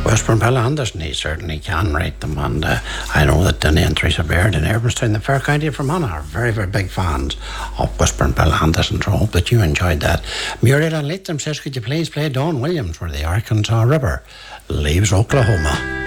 Westburn Pella Anderson, he certainly can write them, and I know that Denny and Teresa Baird in Erbenstown, the Fair County of Fermanagh, are very, very big fans of Westburn Pella Anderson, so I hope that you enjoyed that. Muriel and Latham says, could you please play Don Williams, where the Arkansas River leaves Oklahoma?